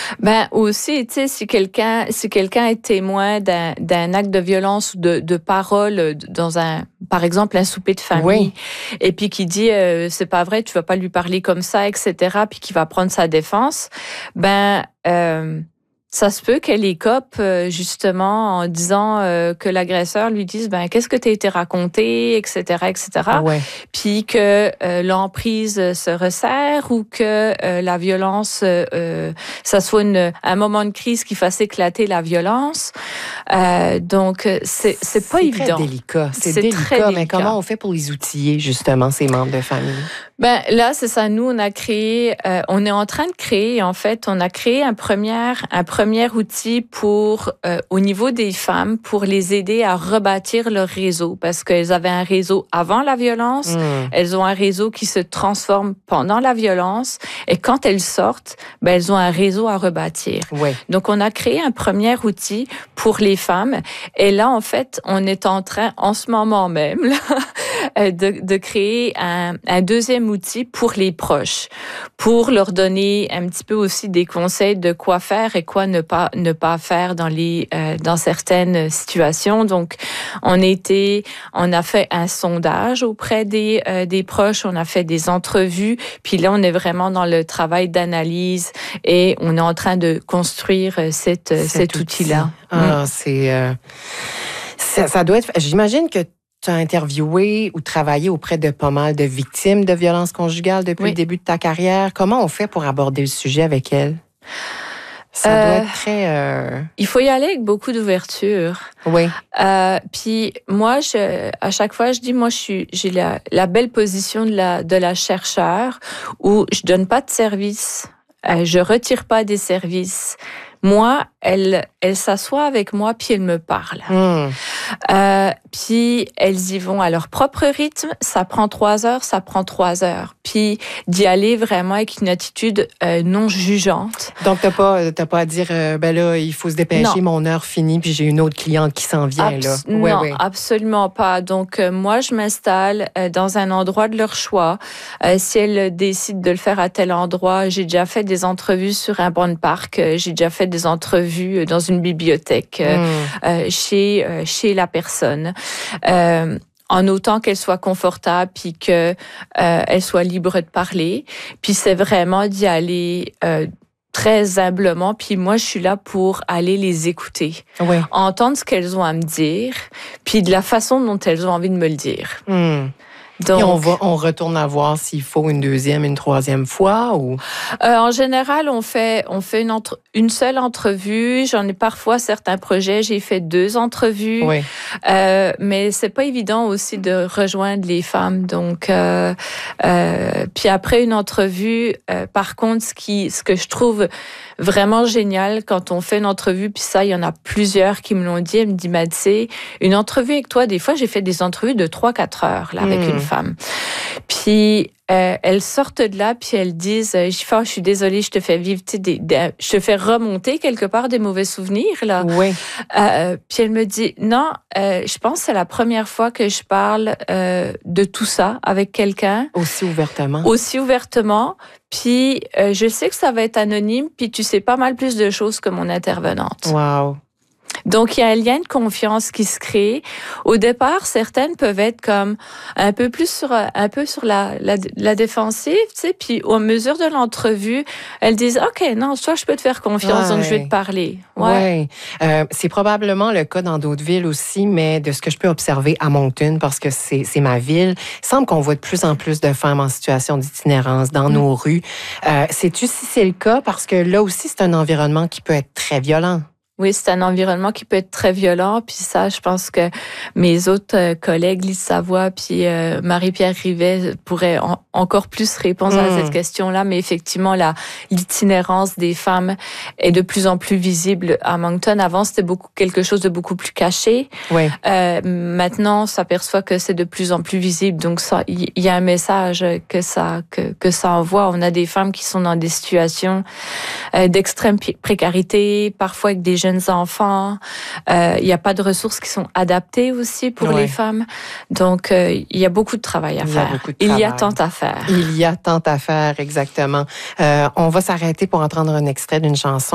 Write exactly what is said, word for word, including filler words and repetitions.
Ben aussi, tu sais, si quelqu'un si quelqu'un est témoin d'un, d'un acte de violence ou de, de parole dans un, par exemple, un souper de famille, oui. et puis qui dit euh, c'est pas vrai, tu vas pas lui parler comme ça, et cetera, puis qui va prendre sa défense, ben euh, ça se peut qu'elle écope justement en disant euh, que l'agresseur lui dise ben qu'est-ce que t'as été raconté, et cetera, et cetera. Ouais. Puis que euh, l'emprise se resserre ou que euh, la violence, euh, ça soit une, un moment de crise qui fasse éclater la violence. Euh, donc c'est c'est pas c'est évident. C'est très délicat. C'est, c'est délicat, très délicat. Mais comment on fait pour les outiller justement ces membres de famille? Ben là c'est ça. Nous on a créé, euh, on est en train de créer en fait, on a créé un premier un premier Premier outil pour, euh, au niveau des femmes, pour les aider à rebâtir leur réseau, parce qu'elles avaient un réseau avant la violence, mmh. elles ont un réseau qui se transforme pendant la violence, et quand elles sortent, ben, elles ont un réseau à rebâtir. Ouais. Donc, on a créé un premier outil pour les femmes, et là, en fait, on est en train, en ce moment même, là, de, de créer un, un deuxième outil pour les proches, pour leur donner un petit peu aussi des conseils de quoi faire et quoi ne pas ne pas faire dans les euh, dans certaines situations. Donc on était on a fait un sondage auprès des euh, des proches, on a fait des entrevues, puis là on est vraiment dans le travail d'analyse et on est en train de construire cette, cet, cet outil là. Ah, mmh. c'est euh, ça, ça doit être, j'imagine que tu as interviewé ou travaillé auprès de pas mal de victimes de violences conjugales depuis oui. le début de ta carrière. Comment on fait pour aborder le sujet avec elles? Ça doit euh, être très... Euh... Il faut y aller avec beaucoup d'ouverture. Oui. Euh, puis moi, je, à chaque fois, je dis, moi, je suis, j'ai la, la belle position de la, de la chercheure où je donne pas de service, euh, je retire pas des services. Moi, elle, elle s'assoit avec moi puis elle me parle. Mmh. Euh, puis elles y vont à leur propre rythme. Ça prend trois heures, ça prend trois heures. Puis d'y aller vraiment avec une attitude euh, non jugeante. Donc t'as pas, t'as pas à dire, euh, ben là, il faut se dépêcher, non. mon heure finie, puis j'ai une autre cliente qui s'en vient Abs- là. Non, ouais, ouais. absolument pas. Donc euh, moi, je m'installe euh, dans un endroit de leur choix. Euh, si elles décident de le faire à tel endroit, j'ai déjà fait des entrevues sur un banc de parc. Euh, j'ai déjà fait des entrevues dans une bibliothèque, euh, mmh. euh, chez euh, chez la personne. Euh, en autant qu'elle soit confortable puis que euh, elle soit libre de parler. Puis c'est vraiment d'y aller euh, très humblement. Puis moi, je suis là pour aller les écouter, oui. entendre ce qu'elles ont à me dire, puis de la façon dont elles ont envie de me le dire. Mmh. Donc, et on va, on retourne à voir s'il faut une deuxième, une troisième fois ou. Euh, en général, on fait, on fait une entre, une seule entrevue. J'en ai parfois certains projets, j'ai fait deux entrevues. Oui. Euh, mais c'est pas évident aussi de rejoindre les femmes. Donc, euh, euh, puis après une entrevue, euh, par contre, ce qui, ce que je trouve vraiment génial quand on fait une entrevue, puis ça, il y en a plusieurs qui me l'ont dit. Elle me dit, mais tu sais, une entrevue avec toi, des fois, j'ai fait des entrevues de trois, quatre heures là avec mmh. une femme. Puis euh, elles sortent de là, puis elles disent, je dis, oh, je suis désolée, je te fais vivre, tu sais, des, des, je te fais remonter quelque part des mauvais souvenirs là. Oui. Euh, puis elle me dit, non, euh, je pense que c'est la première fois que je parle euh, de tout ça avec quelqu'un. Aussi ouvertement. Aussi ouvertement. Puis euh, je sais que ça va être anonyme, puis tu sais pas mal plus de choses que mon intervenante. Wow. Donc, il y a un lien de confiance qui se crée. Au départ, certaines peuvent être comme un peu plus sur, un peu sur la, la, la défensive, tu sais, puis au mesure de l'entrevue, elles disent, OK, non, toi, je peux te faire confiance, ouais. donc je vais te parler. Ouais. ouais. Euh, c'est probablement le cas dans d'autres villes aussi, mais de ce que je peux observer à Moncton, parce que c'est, c'est ma ville, il semble qu'on voit de plus en plus de femmes en situation d'itinérance dans mmh. nos rues. Euh, sais-tu si c'est le cas? Parce que là aussi, c'est un environnement qui peut être très violent. Oui, c'est un environnement qui peut être très violent. Puis ça, je pense que mes autres euh, collègues, Lise Savoie puis euh, Marie-Pierre Rivet, pourraient en, encore plus répondre mmh. à cette question-là. Mais effectivement, la, l'itinérance des femmes est de plus en plus visible à Moncton. Avant, c'était beaucoup quelque chose de beaucoup plus caché. Oui. Euh, maintenant, on s'aperçoit que c'est de plus en plus visible. Donc, ça, il y, y a un message que ça que, que ça envoie. On a des femmes qui sont dans des situations euh, d'extrême précarité, parfois avec des jeunes enfants. Euh, il n'y a pas de ressources qui sont adaptées aussi pour ouais. les femmes. Donc, euh, il y a beaucoup de travail à il faire. Y il travail. y a tant à faire. Il y a tant à faire, exactement. Euh, on va s'arrêter pour entendre un extrait d'une chanson.